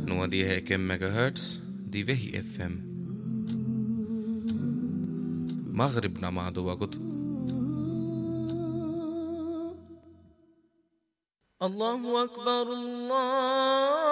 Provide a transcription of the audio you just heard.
91 MHz di Vehi FM. Maghrib namadu waqt. الله أكبر الله